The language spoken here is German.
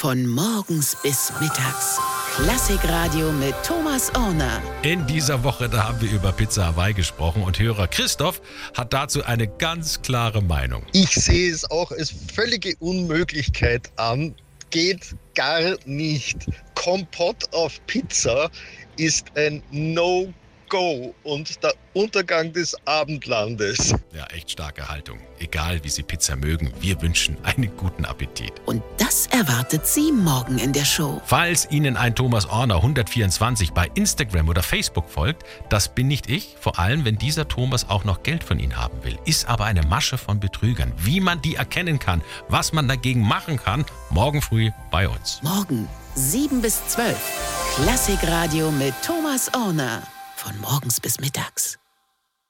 Von morgens bis mittags. Klassikradio mit Thomas Orner. In dieser Woche, da haben wir über Pizza Hawaii gesprochen und Hörer Christoph hat dazu eine ganz klare Meinung. Ich sehe es auch als völlige Unmöglichkeit an. Geht gar nicht. Kompott auf Pizza ist ein No-Go und der Untergang des Abendlandes. Ja, echt starke Haltung. Egal, wie Sie Pizza mögen, wir wünschen einen guten Appetit. Und das erwartet Sie morgen in der Show. Falls Ihnen ein Thomas Orner 124 bei Instagram oder Facebook folgt, das bin nicht ich, vor allem wenn dieser Thomas auch noch Geld von Ihnen haben will. Ist aber eine Masche von Betrügern. Wie man die erkennen kann, was man dagegen machen kann, morgen früh bei uns. Morgen 7 bis 12. Klassikradio mit Thomas Orner. Von morgens bis mittags.